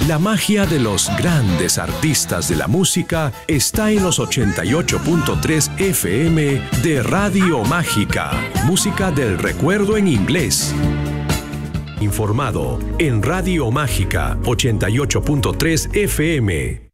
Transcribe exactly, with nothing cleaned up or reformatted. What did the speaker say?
La magia de los grandes artistas de la música está en los ochenta y ocho punto tres F M de Radio Mágica. Música del recuerdo en inglés. Informado en Radio Mágica ochenta y ocho punto tres F M.